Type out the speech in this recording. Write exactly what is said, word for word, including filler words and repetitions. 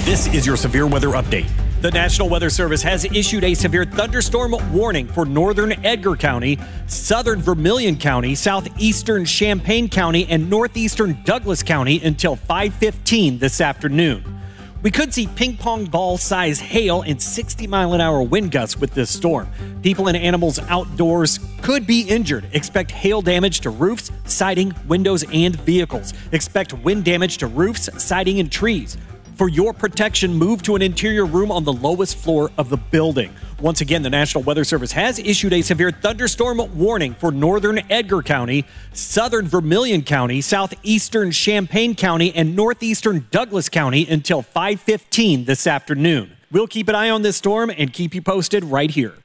This is your severe weather update. The National Weather Service has issued a severe thunderstorm warning for northern Edgar County, southern Vermilion County, southeastern Champaign County, and northeastern Douglas County until five fifteen this afternoon. We could see ping pong ball size hail and sixty mile an hour wind gusts with this storm. People and animals outdoors could be injured. Expect hail damage to roofs, siding, windows, and vehicles. Expect wind damage to roofs, siding, and trees. For your protection, move to an interior room on the lowest floor of the building. Once again, the National Weather Service has issued a severe thunderstorm warning for northern Edgar County, southern Vermilion County, southeastern Champaign County, and northeastern Douglas County until five fifteen this afternoon. We'll keep an eye on this storm and keep you posted right here.